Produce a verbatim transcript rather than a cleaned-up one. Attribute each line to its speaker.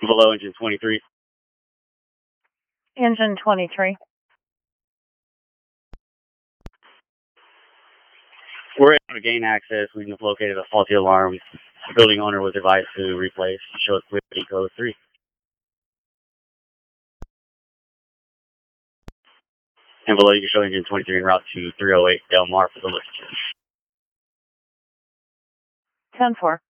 Speaker 1: Below engine twenty-three.
Speaker 2: Engine twenty-three.
Speaker 1: We're able to gain access. We have located a faulty alarm. The building owner was advised to replace. Show us clearly code three. And below, you can show engine twenty-three en route to three oh eight Del Mar for the lift.
Speaker 2: ten four.